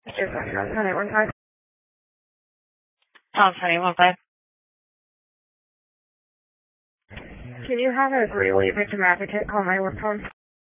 Just like on 10-815. Tom 10-815. Can you have a 308 victim advocate call my work phone?